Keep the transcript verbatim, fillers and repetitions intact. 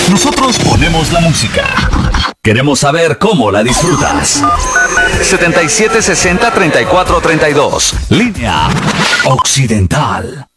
Nosotros ponemos la música. Queremos saber cómo la disfrutas. setenta y siete sesenta treinta y cuatro treinta y dos. Línea Occidental.